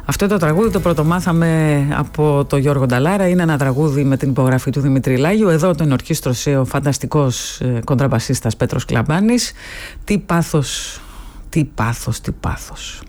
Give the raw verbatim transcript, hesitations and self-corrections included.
Αυτό το τραγούδι το πρωτομάθαμε από τον Γιώργο Νταλάρα. Είναι ένα τραγούδι με την υπογραφή του Δημήτρη Λάγιου. Εδώ τον ορχήστρωσε ο φανταστικός κοντραμπασίστας Πέτρος Κλαμπάνης. Τι πάθος, τι πάθος, τι πάθος.